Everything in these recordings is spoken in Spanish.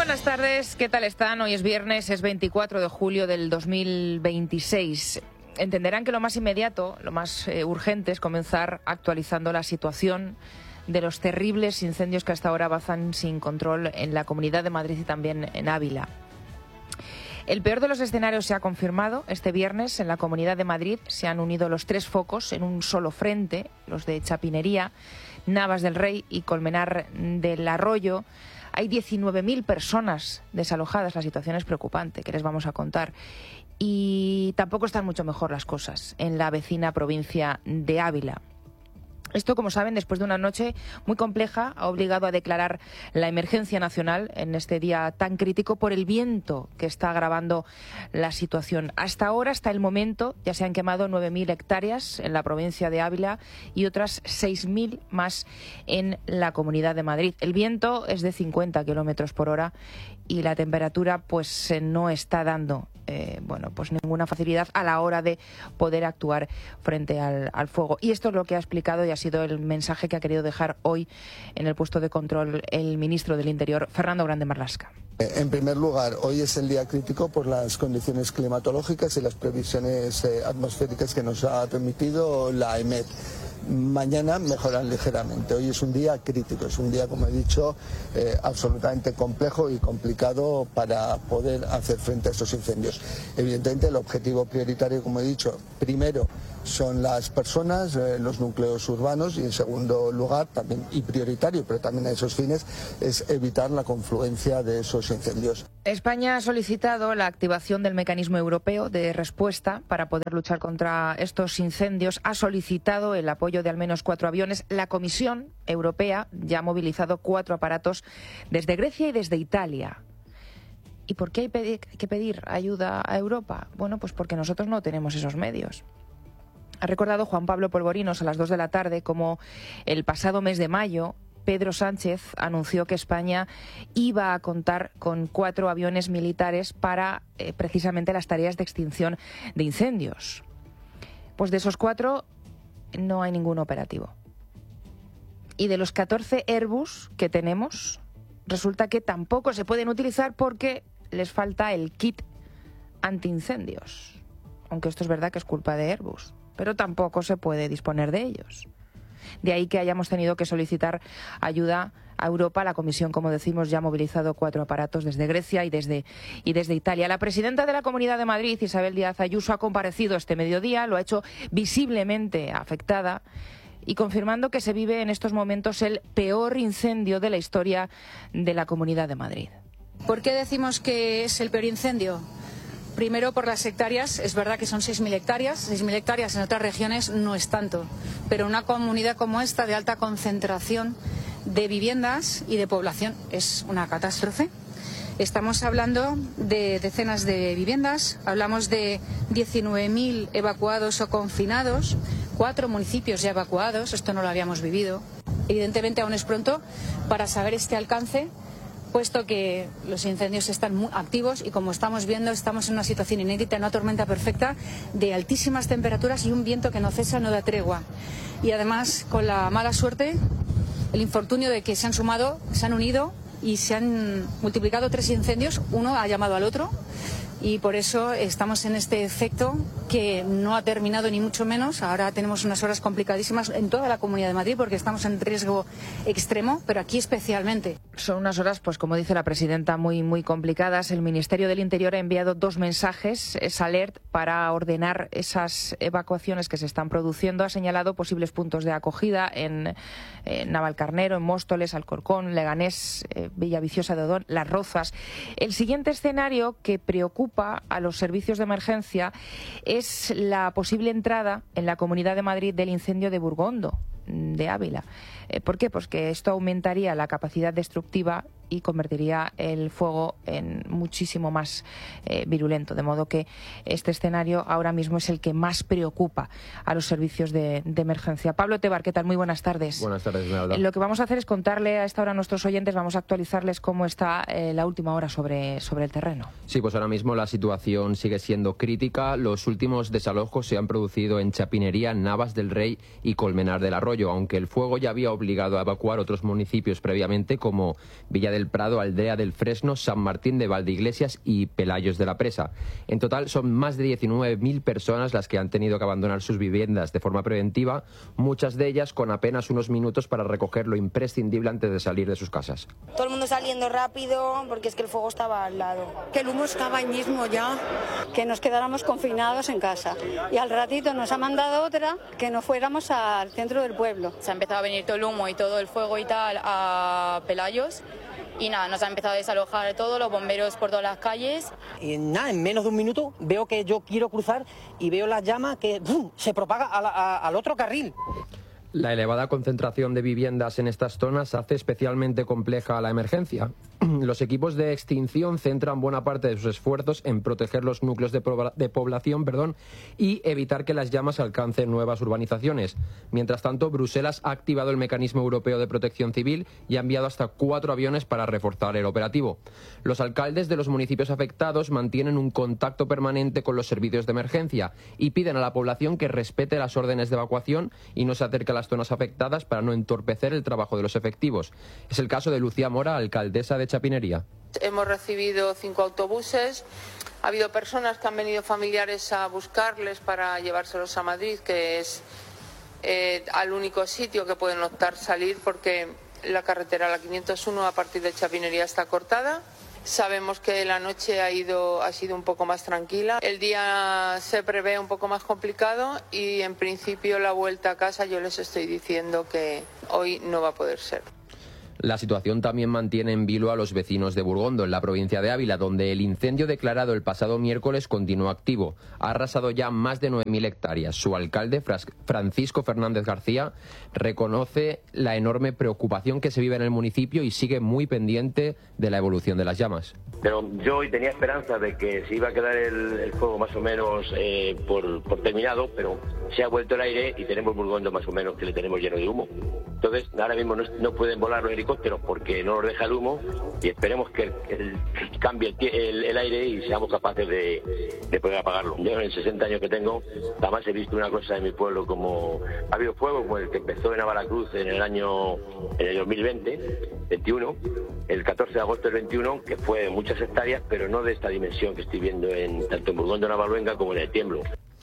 Buenas tardes, ¿qué tal están? Hoy es viernes, es 24 de julio del 2026. Entenderán que lo más inmediato, lo más urgente es comenzar actualizando la situación de los terribles incendios que hasta ahora avanzan sin control en la Comunidad de Madrid y también en Ávila. El peor de los escenarios se ha confirmado. Este viernes en la Comunidad de Madrid se han unido los tres focos en un solo frente, los de Chapinería, Navas del Rey y Colmenar del Arroyo. Hay 19.000 personas desalojadas. La situación es preocupante, que les vamos a contar. Y tampoco están mucho mejor las cosas en la vecina provincia de Ávila. Esto, como saben, después de una noche muy compleja, ha obligado a declarar la emergencia nacional en este día tan crítico por el viento que está agravando la situación. Hasta ahora, hasta el momento, ya se han quemado 9.000 hectáreas en la provincia de Ávila y otras 6.000 más en la Comunidad de Madrid. El viento es de 50 kilómetros por hora y la temperatura pues no está dando pues ninguna facilidad a la hora de poder actuar frente al fuego. Y esto es lo que ha explicado y ha sido el mensaje que ha querido dejar hoy en el puesto de control el ministro del Interior, Fernando Grande Marlaska. En primer lugar, hoy es el día crítico por las condiciones climatológicas y las previsiones atmosféricas que nos ha permitido la EMET. Mañana mejoran ligeramente. Hoy es un día crítico, es un día, como he dicho, absolutamente complejo y complicado para poder hacer frente a estos incendios. Evidentemente, el objetivo prioritario, como he dicho, primero son las personas, los núcleos urbanos, y en segundo lugar, también y prioritario, pero también a esos fines, es evitar la confluencia de esos incendios. España ha solicitado la activación del mecanismo europeo de respuesta para poder luchar contra estos incendios. Ha solicitado el apoyo de al menos 4 aviones. La Comisión Europea ya ha movilizado 4 aparatos desde Grecia y desde Italia. ¿Y por qué hay que pedir ayuda a Europa? Bueno, pues porque nosotros no tenemos esos medios. Ha recordado Juan Pablo Polvorinos a las 2 de la tarde como el pasado mes de mayo Pedro Sánchez anunció que España iba a contar con 4 aviones militares para precisamente las tareas de extinción de incendios. Pues de esos 4 no hay ningún operativo. Y de los 14 Airbus que tenemos, resulta que tampoco se pueden utilizar porque les falta el kit antiincendios. Aunque esto es verdad que es culpa de Airbus, pero tampoco se puede disponer de ellos. De ahí que hayamos tenido que solicitar ayuda a Europa. La Comisión, como decimos, ya ha movilizado 4 aparatos desde Grecia y desde Italia. La presidenta de la Comunidad de Madrid, Isabel Díaz Ayuso, ha comparecido este mediodía, lo ha hecho visiblemente afectada y confirmando que se vive en estos momentos el peor incendio de la historia de la Comunidad de Madrid. ¿Por qué decimos que es el peor incendio? Primero, por las hectáreas. Es verdad que son 6.000 hectáreas. 6.000 hectáreas en otras regiones no es tanto. Pero una comunidad como esta, de alta concentración de viviendas y de población, es una catástrofe. Estamos hablando de decenas de viviendas. Hablamos de 19.000 evacuados o confinados. 4 municipios ya evacuados. Esto no lo habíamos vivido. Evidentemente aún es pronto para saber este alcance, puesto que los incendios están muy activos y, como estamos viendo, estamos en una situación inédita, una tormenta perfecta de altísimas temperaturas y un viento que no cesa, no da tregua. Y además, con la mala suerte, el infortunio de que se han unido y se han multiplicado 3 incendios, uno ha llamado al otro. Y por eso estamos en este efecto que no ha terminado ni mucho menos. Ahora tenemos unas horas complicadísimas en toda la Comunidad de Madrid porque estamos en riesgo extremo, pero aquí especialmente. Son unas horas, pues como dice la presidenta, muy, muy complicadas. El Ministerio del Interior ha enviado 2 mensajes, es alert, para ordenar esas evacuaciones que se están produciendo. Ha señalado posibles puntos de acogida en Navalcarnero, en Móstoles, Alcorcón, Leganés, Villaviciosa de Odón, Las Rozas. El siguiente escenario que preocupa a los servicios de emergencia es la posible entrada en la Comunidad de Madrid del incendio de Burgondo, de Ávila. ¿Por qué? Pues que esto aumentaría la capacidad destructiva y convertiría el fuego en muchísimo más virulento. De modo que este escenario ahora mismo es el que más preocupa a los servicios de emergencia. Pablo Tebar, ¿qué tal? Muy buenas tardes. Buenas tardes, me habla. Lo que vamos a hacer es contarle a esta hora a nuestros oyentes, vamos a actualizarles cómo está la última hora sobre el terreno. Sí, pues ahora mismo la situación sigue siendo crítica. Los últimos desalojos se han producido en Chapinería, Navas del Rey y Colmenar del Arroyo, aunque el fuego ya había obligado a evacuar otros municipios previamente, como Villa del Prado, Aldea del Fresno, San Martín de Valdeiglesias y Pelayos de la Presa. En total son más de 19.000 personas las que han tenido que abandonar sus viviendas de forma preventiva, muchas de ellas con apenas unos minutos para recoger lo imprescindible antes de salir de sus casas. Todo el mundo saliendo rápido porque es que el fuego estaba al lado. Que el humo estaba ahí mismo ya, que nos quedáramos confinados en casa. Y al ratito nos ha mandado otra que nos fuéramos al centro del pueblo. Se ha empezado a venir todo el humo y todo el fuego y tal a Pelayos. Y nada, nos ha empezado a desalojar todo, los bomberos por todas las calles. Y nada, en menos de un minuto veo que yo quiero cruzar y veo la llama que se propaga al otro carril. La elevada concentración de viviendas en estas zonas hace especialmente compleja la emergencia. Los equipos de extinción centran buena parte de sus esfuerzos en proteger los núcleos de población y evitar que las llamas alcancen nuevas urbanizaciones. Mientras tanto, Bruselas ha activado el mecanismo europeo de protección civil y ha enviado hasta 4 aviones para reforzar el operativo. Los alcaldes de los municipios afectados mantienen un contacto permanente con los servicios de emergencia y piden a la población que respete las órdenes de evacuación y no se acerque a las zonas afectadas para no entorpecer el trabajo de los efectivos. Es el caso de Lucía Mora, alcaldesa de Chapinería. Hemos recibido 5 autobuses. Ha habido personas que han venido familiares a buscarles para llevárselos a Madrid, que es al único sitio que pueden optar salir porque la carretera, la 501, a partir de Chapinería está cortada. Sabemos que la noche ha sido un poco más tranquila. El día se prevé un poco más complicado y en principio la vuelta a casa yo les estoy diciendo que hoy no va a poder ser. La situación también mantiene en vilo a los vecinos de Burgondo, en la provincia de Ávila, donde el incendio declarado el pasado miércoles continúa activo. Ha arrasado ya más de 9.000 hectáreas. Su alcalde, Francisco Fernández García, reconoce la enorme preocupación que se vive en el municipio y sigue muy pendiente de la evolución de las llamas. Pero yo hoy tenía esperanza de que se iba a quedar el fuego más o menos por terminado, pero se ha vuelto el aire y tenemos Burgondo más o menos que le tenemos lleno de humo. Entonces, ahora mismo no pueden volar los helicópteros porque no nos deja el humo y esperemos que cambie el aire y seamos capaces de poder apagarlo. Yo en 60 años que tengo, jamás he visto una cosa en mi pueblo como... Ha habido fuego como el que empezó en Navalacruz en el 2021, el 14 de agosto del 21, que fue de muchas hectáreas, pero no de esta dimensión que estoy viendo tanto en Burgondo, Navaluenga, como en el Tiemblo.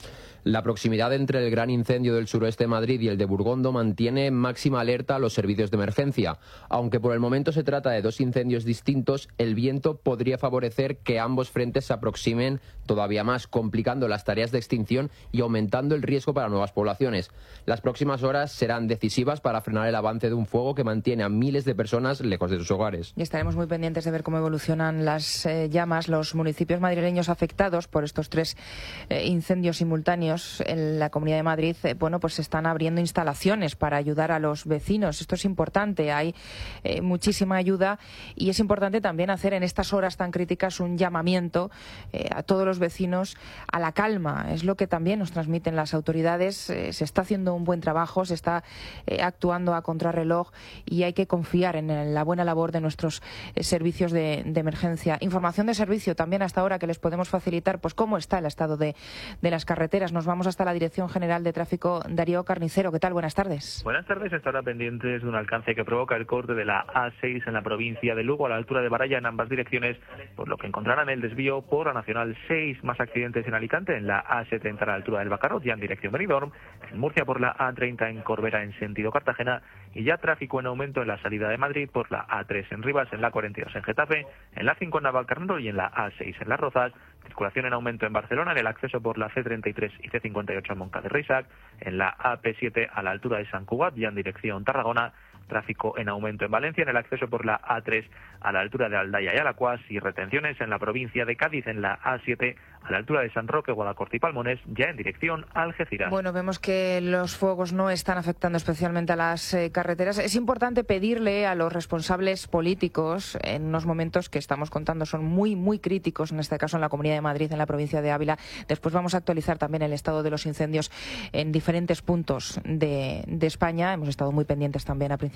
La proximidad entre el gran incendio del suroeste de Madrid y el de Burgondo mantiene máxima alerta a los servicios de emergencia. Aunque por el momento se trata de 2 incendios distintos, el viento podría favorecer que ambos frentes se aproximen todavía más, complicando las tareas de extinción y aumentando el riesgo para nuevas poblaciones. Las próximas horas serán decisivas para frenar el avance de un fuego que mantiene a miles de personas lejos de sus hogares. Y estaremos muy pendientes de ver cómo evolucionan las llamas. Los municipios madrileños afectados por estos 3 incendios simultáneos en la Comunidad de Madrid, pues están abriendo instalaciones para ayudar a los vecinos. Esto es importante, hay muchísima ayuda y es importante también hacer en estas horas tan críticas un llamamiento a todos los vecinos a la calma. Es lo que también nos transmiten las autoridades. Se está haciendo un buen trabajo, se está actuando a contrarreloj y hay que confiar en la buena labor de nuestros servicios de emergencia. Información de servicio también hasta ahora que les podemos facilitar, pues cómo está el estado de las carreteras. Nos vamos hasta la Dirección General de Tráfico. Darío Carnicero, ¿qué tal? Buenas tardes. Buenas tardes. Hasta ahora pendientes de un alcance que provoca el corte de la A6 en la provincia de Lugo a la altura de Baralla en ambas direcciones, por lo que encontrarán el desvío por la Nacional 6. Más accidentes en Alicante en la A70 a la altura del Bacarot ya en dirección Benidorm, en Murcia por la A30 en Corbera en sentido Cartagena y ya tráfico en aumento en la salida de Madrid por la A3 en Rivas, en la 42 en Getafe, en la 5 en Navalcarnero y en la A6 en Las Rozas. Circulación en aumento en Barcelona en el acceso por la C33 y C58 a Moncada de Reixac, en la AP7 a la altura de Sant Cugat ya en dirección Tarragona. Tráfico en aumento en Valencia en el acceso por la A3 a la altura de Aldaya y Alacuas y retenciones en la provincia de Cádiz en la A7 a la altura de San Roque, Guadacorte y Palmones ya en dirección Algeciras. Bueno, vemos que los fuegos no están afectando especialmente a las carreteras. Es importante pedirle a los responsables políticos en unos momentos que estamos contando son muy, muy críticos, en este caso en la Comunidad de Madrid, en la provincia de Ávila. Después vamos a actualizar también el estado de los incendios en diferentes puntos de España. Hemos estado muy pendientes también a principios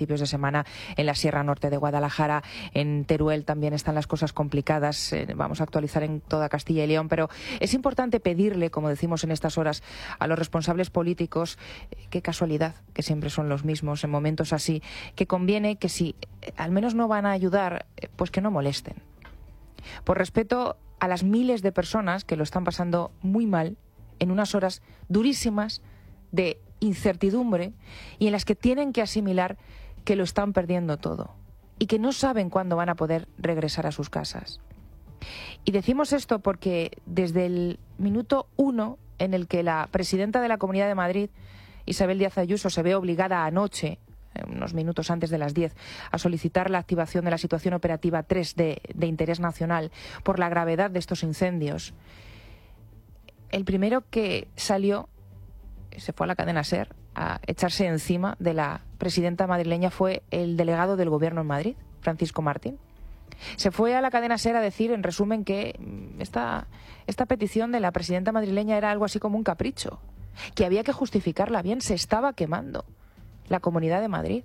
principios de semana en la Sierra Norte de Guadalajara, en Teruel también están las cosas complicadas. Vamos a actualizar en toda Castilla y León, pero es importante pedirle, como decimos en estas horas, a los responsables políticos, qué casualidad que siempre son los mismos en momentos así, que conviene que si al menos no van a ayudar, pues que no molesten. Por respeto a las miles de personas que lo están pasando muy mal en unas horas durísimas de incertidumbre y en las que tienen que asimilar que lo están perdiendo todo y que no saben cuándo van a poder regresar a sus casas. Y decimos esto porque desde el minuto 1 en el que la presidenta de la Comunidad de Madrid, Isabel Díaz Ayuso, se ve obligada anoche, unos minutos antes de las 10, a solicitar la activación de la situación operativa 3 de interés nacional por la gravedad de estos incendios, el primero que salió, se fue a la cadena SER a echarse encima de la presidenta madrileña fue el delegado del Gobierno en Madrid, Francisco Martín. Se fue a la cadena SER a decir, en resumen, que esta petición de la presidenta madrileña era algo así como un capricho, que había que justificarla bien, se estaba quemando la Comunidad de Madrid.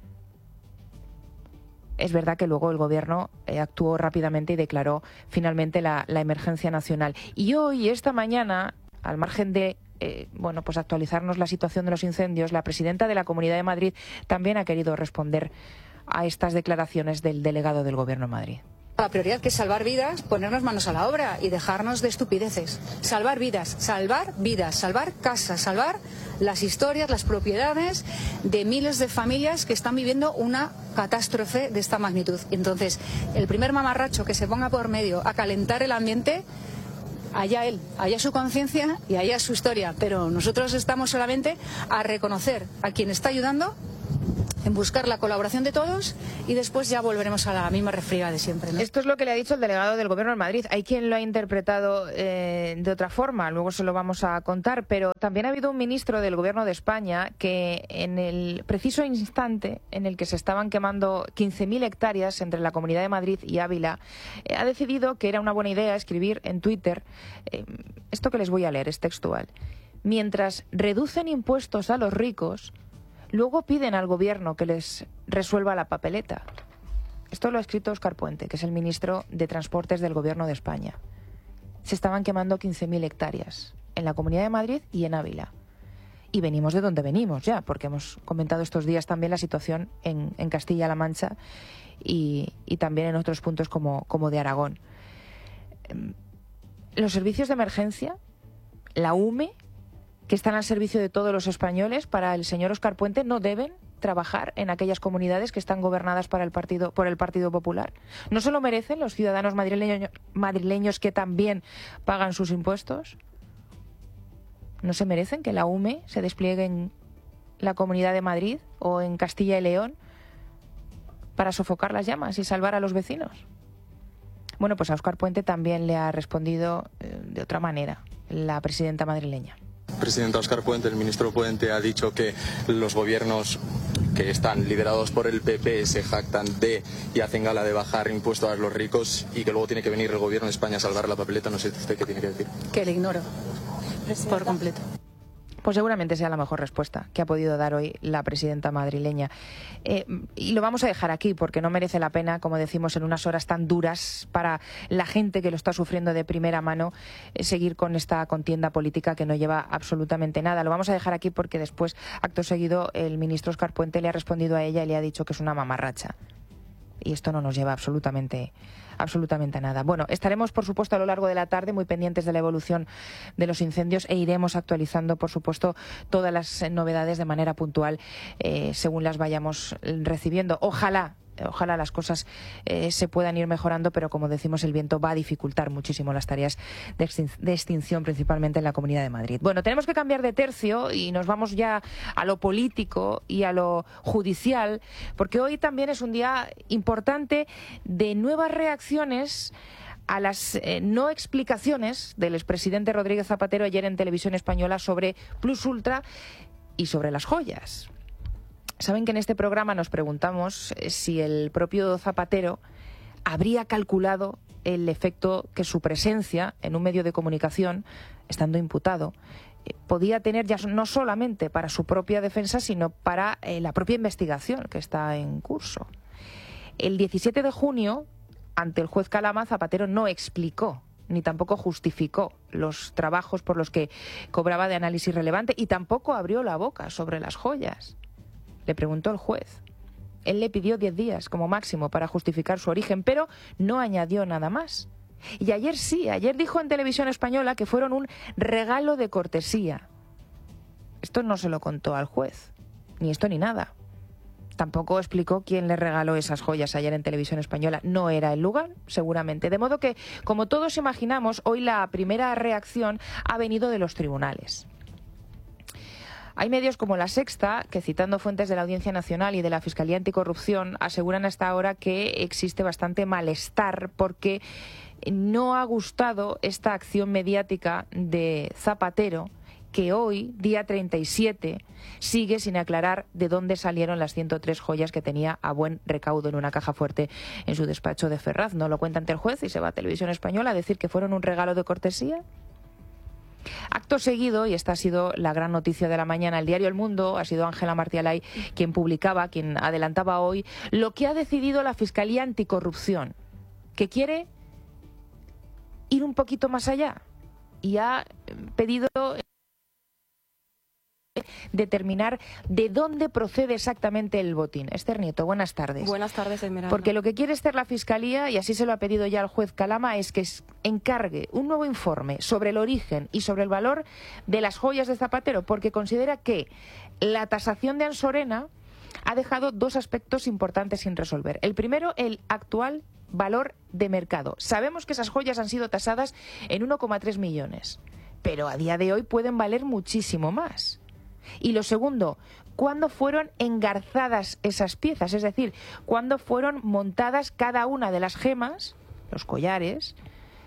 Es verdad que luego el Gobierno actuó rápidamente y declaró finalmente la emergencia nacional. Y hoy, esta mañana, al margen de pues actualizarnos la situación de los incendios, la presidenta de la Comunidad de Madrid también ha querido responder a estas declaraciones del delegado del Gobierno en Madrid. La prioridad, que es salvar vidas, ponernos manos a la obra y dejarnos de estupideces. Salvar vidas, salvar casas, salvar las historias, las propiedades de miles de familias que están viviendo una catástrofe de esta magnitud. Entonces, el primer mamarracho que se ponga por medio a calentar el ambiente, allá él, allá su conciencia y allá su historia. Pero nosotros estamos solamente a reconocer a quien está ayudando, en buscar la colaboración de todos y después ya volveremos a la misma refriega de siempre, ¿no? Esto es lo que le ha dicho el delegado del Gobierno en Madrid. Hay quien lo ha interpretado de otra forma, luego se lo vamos a contar, pero también ha habido un ministro del Gobierno de España que en el preciso instante en el que se estaban quemando 15.000 hectáreas entre la Comunidad de Madrid y Ávila, ha decidido que era una buena idea escribir en Twitter, esto que les voy a leer es textual: mientras reducen impuestos a los ricos, luego piden al Gobierno que les resuelva la papeleta. Esto lo ha escrito Óscar Puente, que es el ministro de Transportes del Gobierno de España. Se estaban quemando 15.000 hectáreas en la Comunidad de Madrid y en Ávila. Y venimos de donde venimos ya, porque hemos comentado estos días también la situación en Castilla-La Mancha y también en otros puntos como de Aragón. Los servicios de emergencia, la UME, que están al servicio de todos los españoles, para el señor Óscar Puente no deben trabajar en aquellas comunidades que están gobernadas por el Partido Popular. ¿No se lo merecen los ciudadanos madrileños que también pagan sus impuestos? ¿No se merecen que la UME se despliegue en la Comunidad de Madrid o en Castilla y León para sofocar las llamas y salvar a los vecinos? Bueno, pues a Óscar Puente también le ha respondido de otra manera la presidenta madrileña. Presidenta Óscar Puente, el ministro Puente ha dicho que los gobiernos que están liderados por el PP se jactan de y hacen gala de bajar impuestos a los ricos y que luego tiene que venir el gobierno de España a salvar la papeleta. No sé usted qué tiene que decir. Que le ignoro por completo. Pues seguramente sea la mejor respuesta que ha podido dar hoy la presidenta madrileña. Y lo vamos a dejar aquí porque no merece la pena, como decimos, en unas horas tan duras para la gente que lo está sufriendo de primera mano, seguir con esta contienda política que no lleva absolutamente nada. Lo vamos a dejar aquí porque después, acto seguido, el ministro Óscar Puente le ha respondido a ella y le ha dicho que es una mamarracha. Y esto no nos lleva absolutamente a nada. Bueno, estaremos, por supuesto, a lo largo de la tarde muy pendientes de la evolución de los incendios e iremos actualizando, por supuesto, todas las novedades de manera puntual según las vayamos recibiendo. Ojalá las cosas se puedan ir mejorando, pero como decimos, el viento va a dificultar muchísimo las tareas de extinción, principalmente en la Comunidad de Madrid. Bueno, tenemos que cambiar de tercio y nos vamos ya a lo político y a lo judicial, porque hoy también es un día importante de nuevas reacciones a las no explicaciones del expresidente Rodríguez Zapatero ayer en Televisión Española sobre Plus Ultra y sobre las joyas. Saben que en este programa nos preguntamos si el propio Zapatero habría calculado el efecto que su presencia en un medio de comunicación, estando imputado, podía tener ya no solamente para su propia defensa, sino para la propia investigación que está en curso. El 17 de junio, ante el juez Calama, Zapatero no explicó ni tampoco justificó los trabajos por los que cobraba de análisis relevante y tampoco abrió la boca sobre las joyas. Le preguntó el juez. Él le pidió 10 días como máximo para justificar su origen, pero no añadió nada más. Y ayer sí, ayer dijo en Televisión Española que fueron un regalo de cortesía. Esto no se lo contó al juez, ni esto ni nada. Tampoco explicó quién le regaló esas joyas ayer en Televisión Española. No era el lugar, seguramente. De modo que, como todos imaginamos, hoy la primera reacción ha venido de los tribunales. Hay medios como La Sexta, que citando fuentes de la Audiencia Nacional y de la Fiscalía Anticorrupción, aseguran hasta ahora que existe bastante malestar porque no ha gustado esta acción mediática de Zapatero, que hoy, día 37, sigue sin aclarar de dónde salieron las 103 joyas que tenía a buen recaudo en una caja fuerte en su despacho de Ferraz. No lo cuenta ante el juez y se va a Televisión Española a decir que fueron un regalo de cortesía. Acto seguido, y esta ha sido la gran noticia de la mañana, el diario El Mundo, ha sido Ángela Martialay quien publicaba, quien adelantaba hoy, lo que ha decidido la Fiscalía Anticorrupción, que quiere ir un poquito más allá y ha pedido determinar de dónde procede exactamente el botín. Esther Nieto, buenas tardes. Buenas tardes, Esmeralda. Porque lo que quiere hacer la Fiscalía, y así se lo ha pedido ya el juez Calama, es que encargue un nuevo informe sobre el origen y sobre el valor de las joyas de Zapatero, porque considera que la tasación de Ansorena ha dejado dos aspectos importantes sin resolver. El primero, el actual valor de mercado. Sabemos que esas joyas han sido tasadas en 1,3 millones, pero a día de hoy pueden valer muchísimo más. Y lo segundo, ¿cuándo fueron engarzadas esas piezas? Es decir, ¿cuándo fueron montadas cada una de las gemas, los collares?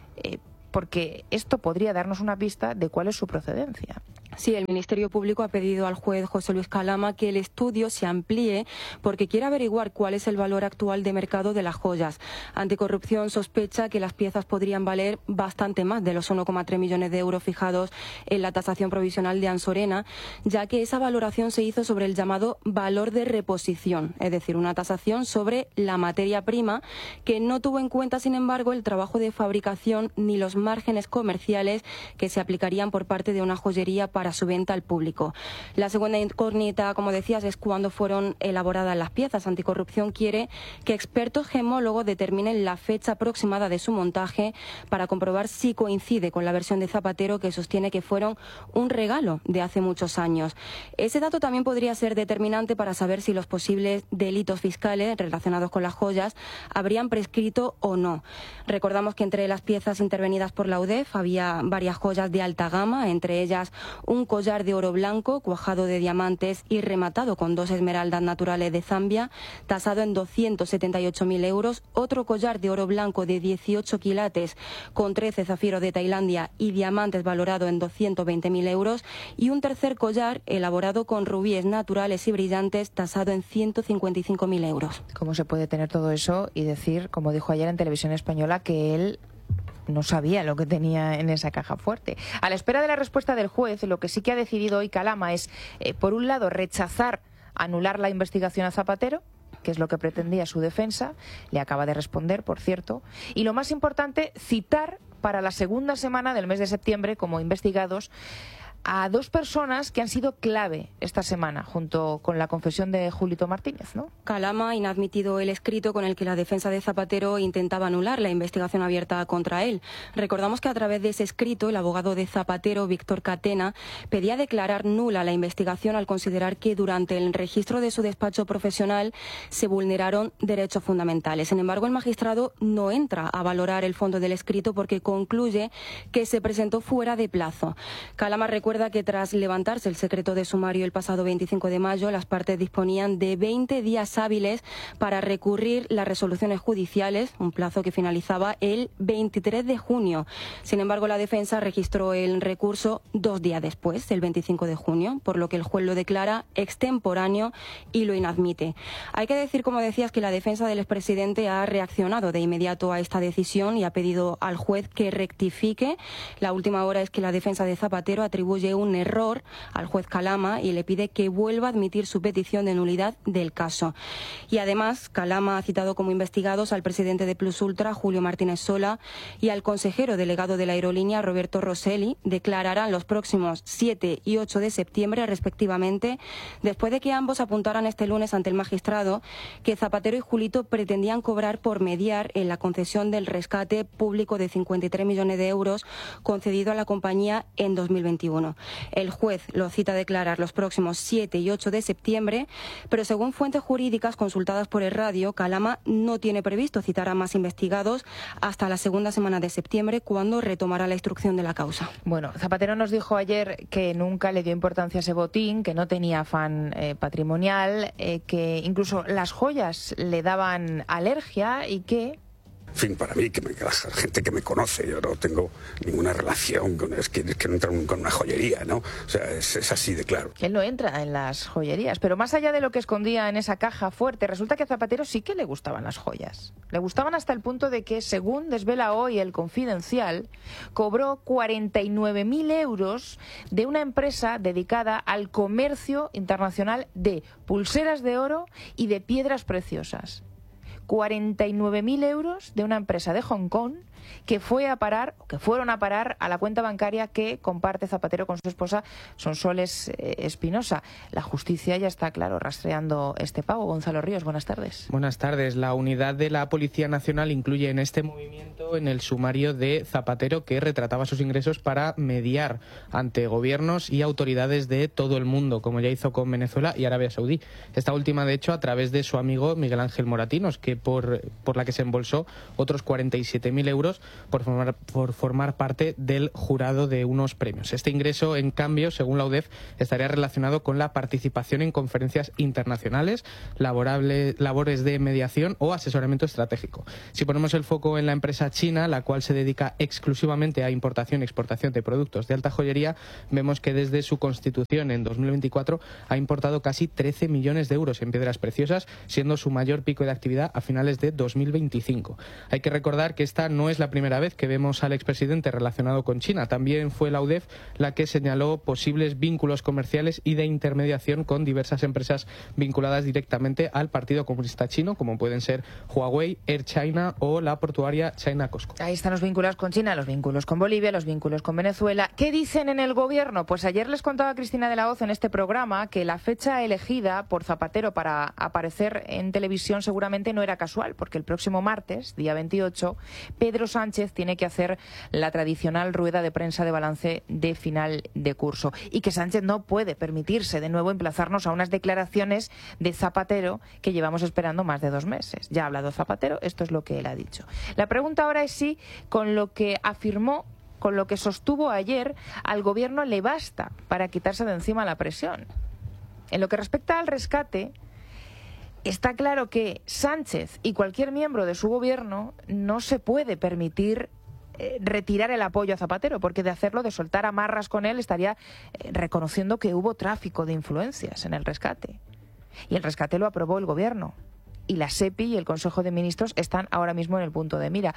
Porque esto podría darnos una pista de cuál es su procedencia. Sí, el Ministerio Público ha pedido al juez José Luis Calama que el estudio se amplíe porque quiere averiguar cuál es el valor actual de mercado de las joyas. Anticorrupción sospecha que las piezas podrían valer bastante más de los 1,3 millones de euros fijados en la tasación provisional de Ansorena, ya que esa valoración se hizo sobre el llamado valor de reposición, es decir, una tasación sobre la materia prima que no tuvo en cuenta, sin embargo, el trabajo de fabricación ni los márgenes comerciales que se aplicarían por parte de una joyería para su venta al público. La segunda incógnita, como decías, es cuándo fueron elaboradas las piezas. Anticorrupción quiere que expertos gemólogos determinen la fecha aproximada de su montaje para comprobar si coincide con la versión de Zapatero, que sostiene que fueron un regalo de hace muchos años. Ese dato también podría ser determinante para saber si los posibles delitos fiscales relacionados con las joyas habrían prescrito o no. Recordamos que entre las piezas intervenidas por la UDEF había varias joyas de alta gama, entre ellas un collar de oro blanco cuajado de diamantes y rematado con 2 esmeraldas naturales de Zambia, tasado en 278.000 euros, otro collar de oro blanco de 18 quilates con 13 zafiros de Tailandia y diamantes valorado en 220.000 euros, y un tercer collar elaborado con rubíes naturales y brillantes tasado en 155.000 euros. ¿Cómo se puede tener todo eso y decir, como dijo ayer en Televisión Española, que él no sabía lo que tenía en esa caja fuerte? A la espera de la respuesta del juez, lo que sí que ha decidido hoy Calama es, por un lado, rechazar anular la investigación a Zapatero, que es lo que pretendía su defensa, le acaba de responder, por cierto, y lo más importante, citar para la segunda semana del mes de septiembre como investigados a 2 personas que han sido clave esta semana, junto con la confesión de Julito Martínez, ¿no? Calama ha inadmitido el escrito con el que la defensa de Zapatero intentaba anular la investigación abierta contra él. Recordamos que a través de ese escrito, el abogado de Zapatero, Víctor Catena, pedía declarar nula la investigación al considerar que durante el registro de su despacho profesional se vulneraron derechos fundamentales. Sin embargo, el magistrado no entra a valorar el fondo del escrito porque concluye que se presentó fuera de plazo. Calama recuerda que tras levantarse el secreto de sumario el pasado 25 de mayo, las partes disponían de 20 días hábiles para recurrir las resoluciones judiciales, un plazo que finalizaba el 23 de junio. Sin embargo, la defensa registró el recurso 2 días después, el 25 de junio, por lo que el juez lo declara extemporáneo y lo inadmite. Hay que decir, como decías, que la defensa del expresidente ha reaccionado de inmediato a esta decisión y ha pedido al juez que rectifique. La última hora es que la defensa de Zapatero atribuye atribuye un error al juez Calama y le pide que vuelva a admitir su petición de nulidad del caso. Y además, Calama ha citado como investigados al presidente de Plus Ultra, Julio Martínez Sola, y al consejero delegado de la aerolínea, Roberto Rosselli. Declararán los próximos 7 y 8 de septiembre, respectivamente, después de que ambos apuntaran este lunes ante el magistrado que Zapatero y Julito pretendían cobrar por mediar en la concesión del rescate público de 53 millones de euros concedido a la compañía en 2021. El juez lo cita a declarar los próximos 7 y 8 de septiembre, pero según fuentes jurídicas consultadas por el radio, Calama no tiene previsto citar a más investigados hasta la segunda semana de septiembre, cuando retomará la instrucción de la causa. Bueno, Zapatero nos dijo ayer que nunca le dio importancia a ese botín, que no tenía afán patrimonial, que incluso las joyas le daban alergia y que... En fin, para mí, la gente que me conoce, yo no tengo ninguna relación con que no entra con una joyería, ¿no? O sea, es así de claro. Él no entra en las joyerías, pero más allá de lo que escondía en esa caja fuerte, resulta que a Zapatero sí que le gustaban las joyas. Le gustaban hasta el punto de que, según desvela hoy El Confidencial, cobró 49.000 euros de una empresa dedicada al comercio internacional de pulseras de oro y de piedras preciosas. 49.000 euros de una empresa de Hong Kong que fueron a parar a la cuenta bancaria que comparte Zapatero con su esposa Sonsoles Espinosa. La justicia ya está, claro, rastreando este pago. Gonzalo Ríos, buenas tardes. Buenas tardes. La unidad de la Policía Nacional incluye en este movimiento en el sumario de Zapatero, que retrataba sus ingresos para mediar ante gobiernos y autoridades de todo el mundo, como ya hizo con Venezuela y Arabia Saudí. Esta última, de hecho, a través de su amigo Miguel Ángel Moratinos, que por la que se embolsó otros 47.000 euros por formar parte del jurado de unos premios. Este ingreso, en cambio, según la UDEF, estaría relacionado con la participación en conferencias internacionales, labores de mediación o asesoramiento estratégico. Si ponemos el foco en la empresa china, la cual se dedica exclusivamente a importación y exportación de productos de alta joyería, vemos que desde su constitución en 2024 ha importado casi 13 millones de euros en piedras preciosas, siendo su mayor pico de actividad a finales de 2025. Hay que recordar que esta no es la primera vez que vemos al expresidente relacionado con China. También fue la UDEF la que señaló posibles vínculos comerciales y de intermediación con diversas empresas vinculadas directamente al Partido Comunista Chino, como pueden ser Huawei, Air China o la portuaria China Cosco. Ahí están los vínculos con China, los vínculos con Bolivia, los vínculos con Venezuela. ¿Qué dicen en el gobierno? Pues ayer les contaba Cristina de la Hoz en este programa que la fecha elegida por Zapatero para aparecer en televisión seguramente no era casual, porque el próximo martes, día 28, Pedro Sánchez tiene que hacer la tradicional rueda de prensa de balance de final de curso, y que Sánchez no puede permitirse de nuevo emplazarnos a unas declaraciones de Zapatero que llevamos esperando más de 2 meses. Ya ha hablado Zapatero, esto es lo que él ha dicho. La pregunta ahora es si con lo que afirmó, con lo que sostuvo ayer, al gobierno le basta para quitarse de encima la presión. En lo que respecta al rescate, está claro que Sánchez y cualquier miembro de su gobierno no se puede permitir retirar el apoyo a Zapatero, porque de hacerlo, de soltar amarras con él, estaría reconociendo que hubo tráfico de influencias en el rescate. Y el rescate lo aprobó el gobierno. Y la SEPI y el Consejo de Ministros están ahora mismo en el punto de mira.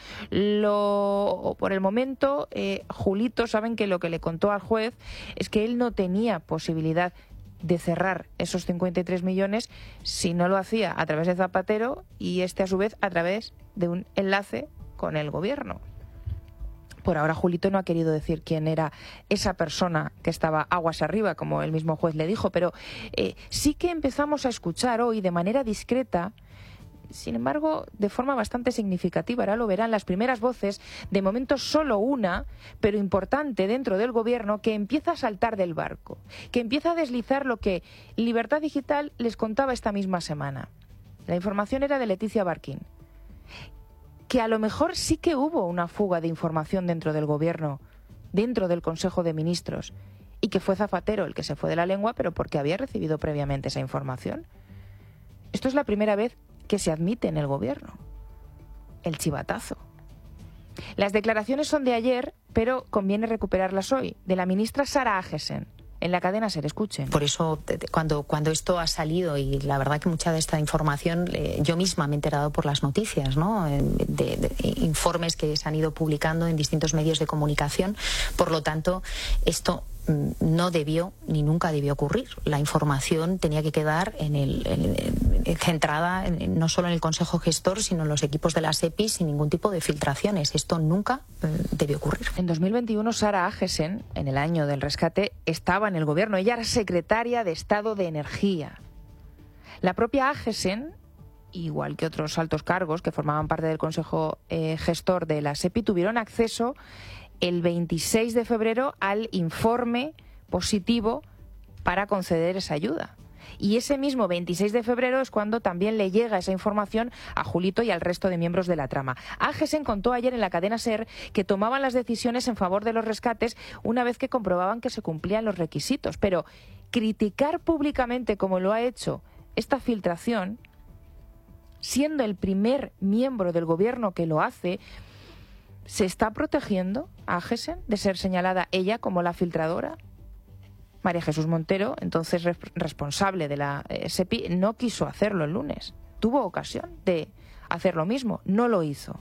Por el momento, Julito, saben que lo que le contó al juez es que él no tenía posibilidad de cerrar esos 53 millones si no lo hacía a través de Zapatero y a su vez a través de un enlace con el gobierno. Por ahora Julito no ha querido decir quién era esa persona que estaba aguas arriba, como el mismo juez le dijo, pero sí que empezamos a escuchar hoy de manera discreta, sin embargo de forma bastante significativa, ahora lo verán, las primeras voces, de momento solo una, pero importante dentro del gobierno, que empieza a saltar del barco, que empieza a deslizar lo que Libertad Digital les contaba esta misma semana. La información era de Leticia Barquín, que a lo mejor sí que hubo una fuga de información dentro del gobierno, dentro del Consejo de Ministros, y que fue Zapatero el que se fue de la lengua, pero porque había recibido previamente esa información. Esto es la primera vez que se admite en el gobierno. El chivatazo. Las declaraciones son de ayer, pero conviene recuperarlas hoy, de la ministra Sara Agesen. En la cadena SER, escuchen. Por eso, cuando esto ha salido, y la verdad que mucha de esta información yo misma me he enterado por las noticias, ¿no? De informes que se han ido publicando en distintos medios de comunicación. Por lo tanto, esto no debió ni nunca debió ocurrir. La información tenía que quedar centrada no solo en el Consejo Gestor, sino en los equipos de la SEPI sin ningún tipo de filtraciones. Esto nunca debió ocurrir. En 2021, Sara Agesen, en el año del rescate, estaba en el gobierno. Ella era secretaria de Estado de Energía. La propia Agesen, igual que otros altos cargos que formaban parte del Consejo Gestor de la SEPI, tuvieron acceso el 26 de febrero al informe positivo para conceder esa ayuda. Y ese mismo 26 de febrero es cuando también le llega esa información a Julito y al resto de miembros de la trama. Agesen contó ayer en la cadena SER que tomaban las decisiones en favor de los rescates una vez que comprobaban que se cumplían los requisitos. Pero criticar públicamente, como lo ha hecho esta filtración, siendo el primer miembro del gobierno que lo hace, ¿se está protegiendo a Agesen de ser señalada ella como la filtradora? María Jesús Montero, entonces responsable de la SEPI, no quiso hacerlo el lunes. Tuvo ocasión de hacer lo mismo, no lo hizo.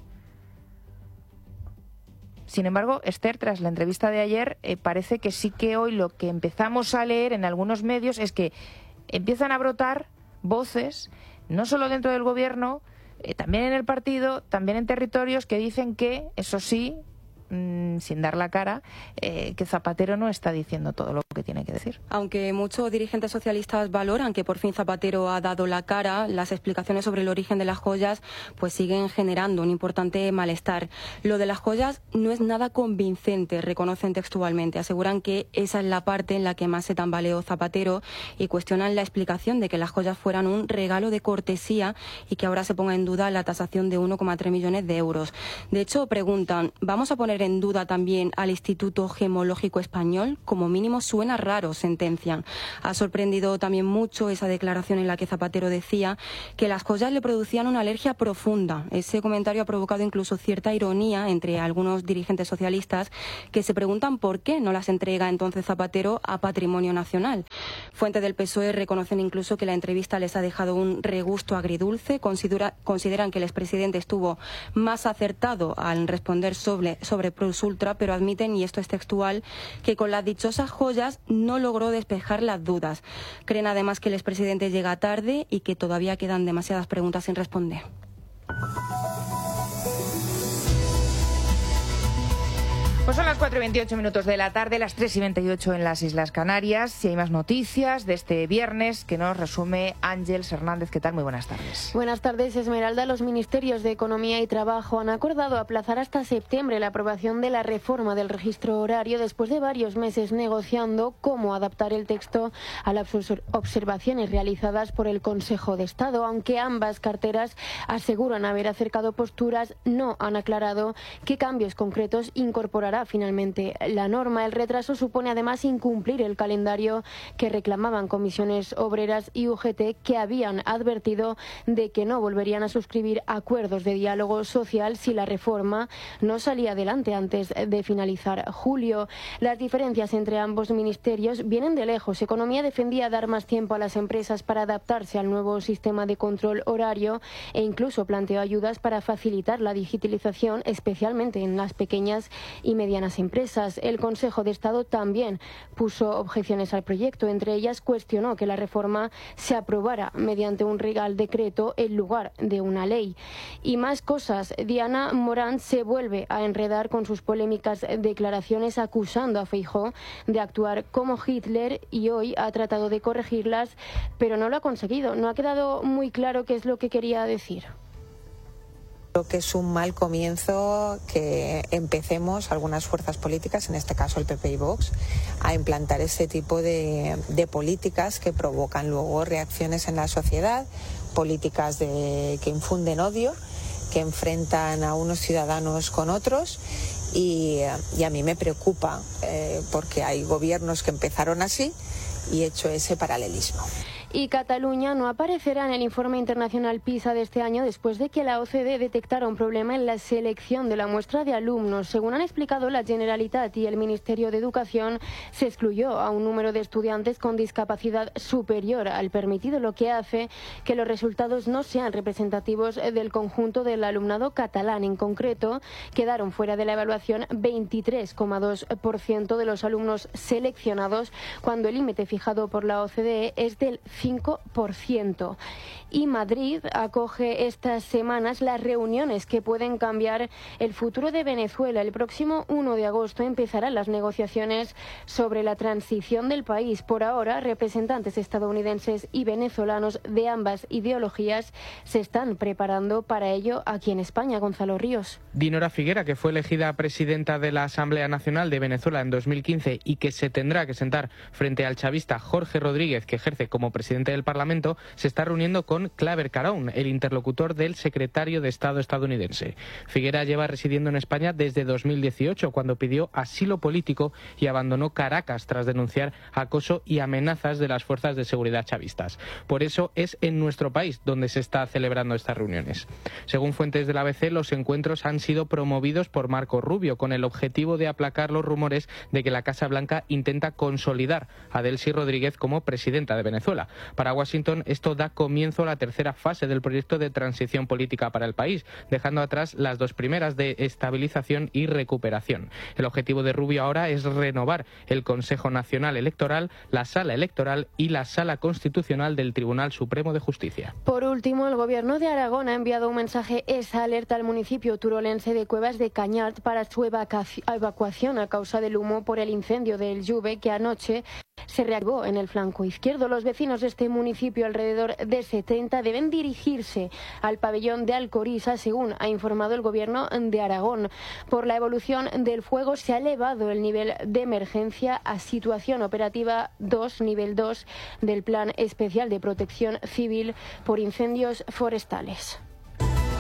Sin embargo, Esther, tras la entrevista de ayer, parece que sí que hoy lo que empezamos a leer en algunos medios es que empiezan a brotar voces, no solo dentro del gobierno, también en el partido, también en territorios, que dicen que, eso sí, sin dar la cara, que Zapatero no está diciendo todo lo que tiene que decir. Aunque muchos dirigentes socialistas valoran que por fin Zapatero ha dado la cara, las explicaciones sobre el origen de las joyas pues siguen generando un importante malestar. Lo de las joyas no es nada convincente, reconocen textualmente. Aseguran que esa es la parte en la que más se tambaleó Zapatero y cuestionan la explicación de que las joyas fueran un regalo de cortesía y que ahora se ponga en duda la tasación de 1,3 millones de euros. De hecho, preguntan, ¿vamos a poner en duda también al Instituto Gemológico Español? Como mínimo suena raro, sentencian. Ha sorprendido también mucho esa declaración en la que Zapatero decía que las joyas le producían una alergia profunda. Ese comentario ha provocado incluso cierta ironía entre algunos dirigentes socialistas que se preguntan por qué no las entrega entonces Zapatero a Patrimonio Nacional. Fuentes del PSOE reconocen incluso que la entrevista les ha dejado un regusto agridulce. Consideran que el expresidente estuvo más acertado al responder sobre Plus Ultra, pero admiten, y esto es textual, que con las dichosas joyas no logró despejar las dudas. Creen además que el expresidente llega tarde y que todavía quedan demasiadas preguntas sin responder. Pues son las 4:28 de la tarde, las 3:28 en las Islas Canarias, y hay más noticias de este viernes que nos resume Ángeles Hernández. ¿Qué tal? Muy buenas tardes. Buenas tardes, Esmeralda. Los ministerios de Economía y Trabajo han acordado aplazar hasta septiembre la aprobación de la reforma del registro horario después de varios meses negociando cómo adaptar el texto a las observaciones realizadas por el Consejo de Estado. Aunque ambas carteras aseguran haber acercado posturas, no han aclarado qué cambios concretos incorporará finalmente la norma. El retraso supone además incumplir el calendario que reclamaban comisiones obreras y UGT, que habían advertido de que no volverían a suscribir acuerdos de diálogo social si la reforma no salía adelante antes de finalizar julio. Las diferencias entre ambos ministerios vienen de lejos. Economía defendía dar más tiempo a las empresas para adaptarse al nuevo sistema de control horario e incluso planteó ayudas para facilitar la digitalización, especialmente en las pequeñas y medianas empresas. El Consejo de Estado también puso objeciones al proyecto. Entre ellas, cuestionó que la reforma se aprobara mediante un real decreto en lugar de una ley. Y más cosas. Diana Morant se vuelve a enredar con sus polémicas declaraciones acusando a Feijóo de actuar como Hitler, y hoy ha tratado de corregirlas, pero no lo ha conseguido. No ha quedado muy claro qué es lo que quería decir. Creo que es un mal comienzo que empecemos algunas fuerzas políticas, en este caso el PP y Vox, a implantar ese tipo de políticas que provocan luego reacciones en la sociedad, políticas que infunden odio, que enfrentan a unos ciudadanos con otros, y a mí me preocupa porque hay gobiernos que empezaron así y he hecho ese paralelismo. Y Cataluña no aparecerá en el informe internacional PISA de este año después de que la OCDE detectara un problema en la selección de la muestra de alumnos. Según han explicado la Generalitat y el Ministerio de Educación, se excluyó a un número de estudiantes con discapacidad superior al permitido, lo que hace que los resultados no sean representativos del conjunto del alumnado catalán. En concreto, quedaron fuera de la evaluación 23,2% de los alumnos seleccionados, cuando el límite fijado por la OCDE es del 5%. Y Madrid acoge estas semanas las reuniones que pueden cambiar el futuro de Venezuela. El próximo 1 de agosto empezarán las negociaciones sobre la transición del país. Por ahora, representantes estadounidenses y venezolanos de ambas ideologías se están preparando para ello aquí en España. Gonzalo Ríos. Dinora Figuera, que fue elegida presidenta de la Asamblea Nacional de Venezuela en 2015 y que se tendrá que sentar frente al chavista Jorge Rodríguez, que ejerce como presidente del Parlamento, se está reuniendo con Claver Carón, el interlocutor del secretario de Estado estadounidense. Figuera lleva residiendo en España desde 2018, cuando pidió asilo político y abandonó Caracas tras denunciar acoso y amenazas de las fuerzas de seguridad chavistas. Por eso es en nuestro país donde se está celebrando estas reuniones. Según fuentes del ABC, los encuentros han sido promovidos por Marco Rubio con el objetivo de aplacar los rumores de que la Casa Blanca intenta consolidar a Delcy Rodríguez como presidenta de Venezuela. Para Washington, esto da comienzo a la tercera fase del proyecto de transición política para el país, dejando atrás las dos primeras de estabilización y recuperación. El objetivo de Rubio ahora es renovar el Consejo Nacional Electoral, la Sala Electoral y la Sala Constitucional del Tribunal Supremo de Justicia. Por último, el Gobierno de Aragón ha enviado un mensaje esa alerta al municipio turolense de Cuevas de Cañart para su evacuación a causa del humo por el incendio del Lluve que anoche se reavivó en el flanco izquierdo. Los vecinos de este municipio, alrededor de 70, deben dirigirse al pabellón de Alcoriza, según ha informado el Gobierno de Aragón. Por la evolución del fuego se ha elevado el nivel de emergencia a situación operativa 2, nivel 2 del Plan Especial de Protección Civil por Incendios Forestales.